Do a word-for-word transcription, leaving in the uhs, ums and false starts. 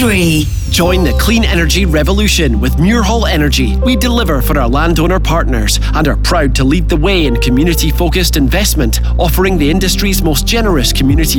three. Join the clean energy revolution with Muirhall Energy. We deliver for our landowner partners and are proud to lead the way in community-focused investment, offering the industry's most generous community